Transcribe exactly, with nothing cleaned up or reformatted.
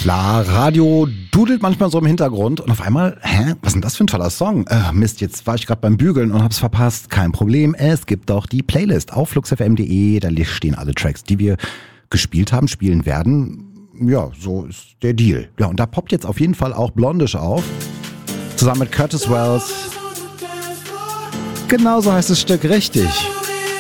Klar, Radio dudelt manchmal so im Hintergrund und auf einmal, hä, was ist denn das für ein toller Song? Äh, Mist, jetzt war ich gerade beim Bügeln und hab's verpasst. Kein Problem, es gibt doch die Playlist auf fluxfm punkt de, da stehen alle Tracks, die wir gespielt haben, spielen werden. Ja, so ist der Deal. Ja, und da poppt jetzt auf jeden Fall auch Blondish auf, zusammen mit Curtis Wells. Genau so heißt das Stück, richtig.